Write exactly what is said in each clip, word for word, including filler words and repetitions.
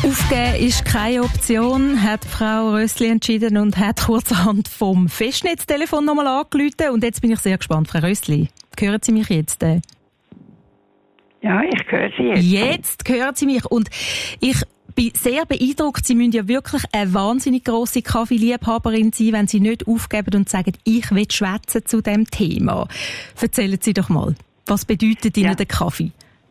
Aufgeben ist keine Option, hat Frau Rössli entschieden und hat kurzerhand vom Festnetztelefon nochmal angerufen. Und jetzt bin ich sehr gespannt, Frau Rössli. Hören Sie mich jetzt? Ja, ich höre Sie jetzt. Jetzt hören Sie mich. Und ich bin sehr beeindruckt. Sie müssen ja wirklich eine wahnsinnig grosse Kaffeeliebhaberin sein, wenn Sie nicht aufgeben und sagen, ich will schwätzen zu diesem Thema. Erzählen Sie doch mal, was bedeutet Ihnen ja. der Kaffee?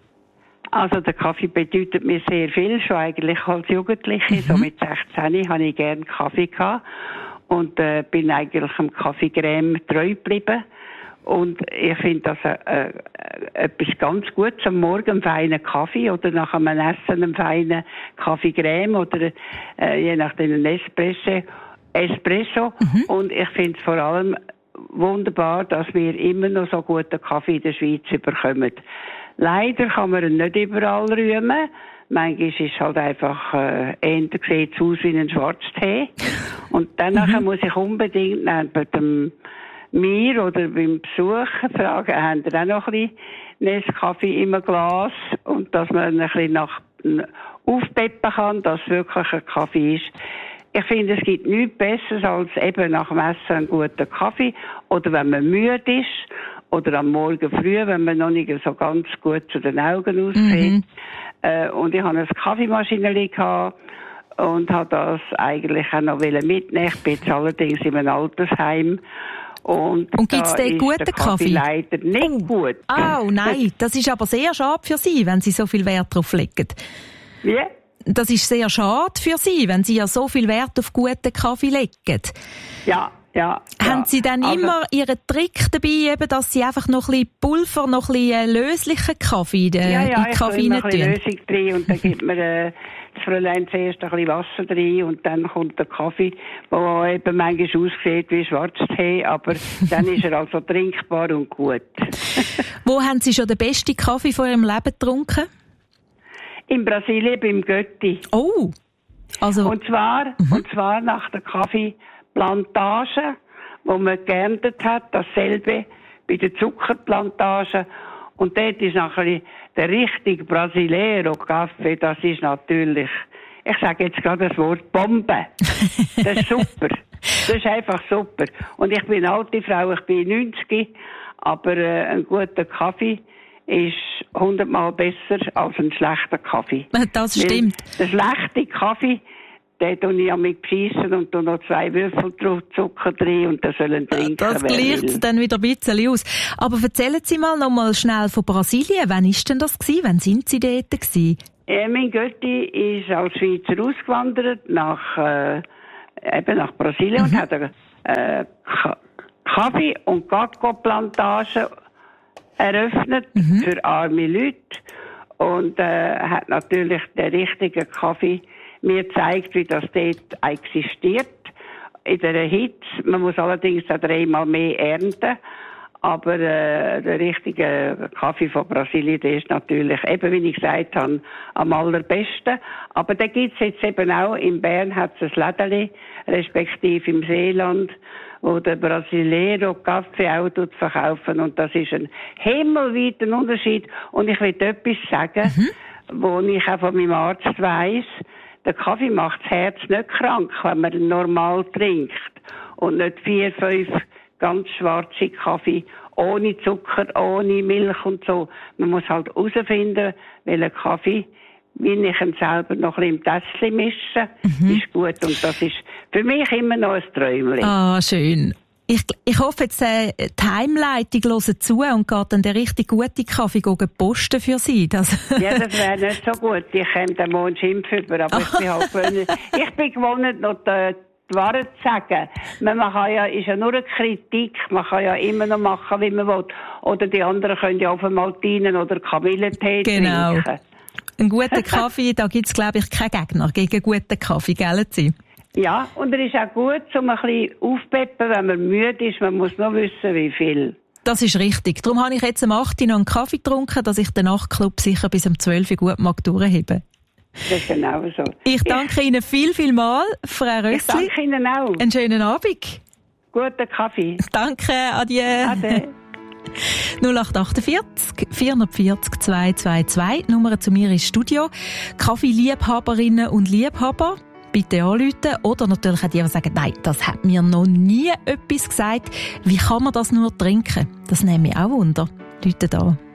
Also der Kaffee bedeutet mir sehr viel, schon eigentlich als Jugendliche. Mhm. So mit sechzehn hatte ich gerne Kaffee gehabt und äh, bin eigentlich dem Kaffeecreme treu geblieben. Und ich finde das äh, äh, etwas ganz Gutes am Morgen, einen feinen Kaffee oder nach einem Essen einen feinen Kaffeecreme oder äh, je nachdem einen Espresso. Espresso. Mhm. Und ich finde es vor allem wunderbar, dass wir immer noch so guten Kaffee in der Schweiz bekommen. Leider kann man ihn nicht überall rühmen. Manchmal ist es halt einfach, äh, eher sieht es aus wie ein Schwarztee. Und dann mhm. muss ich unbedingt bei dem mir oder beim Besuch fragen, haben ihr auch noch ein bisschen Nescafé im Glas? Und dass man ein bisschen nach, aufpeppen kann, dass es wirklich ein Kaffee ist. Ich finde, es gibt nichts Besseres als eben nach dem Essen einen guten Kaffee. Oder wenn man müde ist. Oder am Morgen früh, wenn man noch nicht so ganz gut zu den Augen aussieht. Mhm. Äh, und ich hatte eine Kaffeemaschine gehabt und habe das eigentlich auch noch mitnehmen. Ich bin jetzt allerdings in einem Altersheim. Und, und gibt es den guten Kaffee? Leider nicht oh. gut. Oh nein, das ist aber sehr schade für Sie, wenn Sie so viel Wert darauf legen. Wie? Das ist sehr schade für Sie, wenn Sie ja so viel Wert auf guten Kaffee legen. Ja. Ja, haben ja. Sie dann also, immer Ihren Trick dabei, eben, dass Sie einfach noch ein bisschen Pulver, noch ein bisschen löslichen Kaffee in den ja, ja, Kaffee rein tun? Ja, ja, ich tue Lösung drin und dann gibt man äh, das Fräulein zuerst ein bisschen Wasser drin und dann kommt der Kaffee, der eben manchmal aussieht wie Schwarztee, aber dann ist er also trinkbar und gut. Wo haben Sie schon den besten Kaffee von Ihrem Leben getrunken? In Brasilien, beim Götti. Oh! Also, und zwar, mhm. und zwar nach der Kaffee Plantage, wo man geerntet hat, dasselbe bei der Zuckerplantage. Und dort ist nachher der richtige Brasileiro Kaffee, das ist natürlich, ich sage jetzt gerade das Wort Bombe. Das ist super. Das ist einfach super. Und ich bin eine alte Frau, ich bin neunzig, aber äh, ein guter Kaffee ist hundertmal besser als ein schlechter Kaffee. Das stimmt. Weil der schlechte Kaffee, den tue ich mit beschissen und tue noch zwei Würfel Zucker drin und dann sollen trinken. Das gleicht dann wieder ein bisschen aus. Aber erzählen Sie mal noch mal schnell von Brasilien. Wann ist denn das gewesen? Wann sind Sie dort gewesen? Äh, mein Götti ist als Schweizer ausgewandert nach, äh, eben nach Brasilien mhm. und hat eine äh, Kaffee- und Kakao-Plantage eröffnet mhm. für arme Leute und äh, hat natürlich den richtigen Kaffee mir zeigt, wie das dort existiert, in der Hitze. Man muss allerdings auch dreimal mehr ernten. Aber äh, der richtige Kaffee von Brasilien, der ist natürlich, eben wie ich gesagt habe, am allerbesten. Aber den gibt's jetzt eben auch, in Bern hat es ein Lädeli, respektive im Seeland, wo der Brasileiro Kaffee auch verkaufen. Und das ist ein himmelweiter Unterschied. Und ich will etwas sagen, mhm. wo ich auch von meinem Arzt weiss, der Kaffee macht das Herz nicht krank, wenn man ihn normal trinkt. Und nicht vier, fünf ganz schwarze Kaffee, ohne Zucker, ohne Milch und so. Man muss halt herausfinden, welchen Kaffee, wie ich ihn selber noch ein bisschen im Tässchen mische, mhm. ist gut. Und das ist für mich immer noch ein Träumchen. Ah, schön. Ich, ich hoffe jetzt, äh, die Heimleitung hört zu und geht dann den richtig guten Kaffee posten für Sie. Das ja, das wäre nicht so gut. Ich käme den morgen schimpfen über, aber ich bin halt gewöhnt. Ich bin gewohnt, noch die, die Wahrheit zu sagen. Man kann ja, ist ja nur eine Kritik. Man kann ja immer noch machen, wie man will. Oder die anderen können ja auf einmal Maltinen oder Kamillentee genau. trinken. Einen guten Kaffee, da gibt es, glaube ich, keinen Gegner gegen guten Kaffee, gell Sie? Ja, und er ist auch gut, um ein bisschen aufzupeppen, wenn man müde ist. Man muss noch wissen, wie viel. Das ist richtig. Darum habe ich jetzt am acht Uhr noch einen Kaffee getrunken, dass ich den Nachtclub sicher bis um zwölf Uhr gut mag durchheben. Das ist genau so. Ich danke ich, Ihnen viel, viel mal, Frau Rössli. Ich danke Ihnen auch. Einen schönen Abend. Guten Kaffee. Danke, adieu. Ade. null acht vierundachtzig, vierundvierzig, zweihundertzweiundzwanzig, Nummer zu mir ins Studio. Kaffeeliebhaberinnen und Liebhaber, bitte anrufen. Oder natürlich auch die, die sagen, nein, das hat mir noch nie etwas gesagt. Wie kann man das nur trinken? Das nehme ich auch Wunder. Leute da.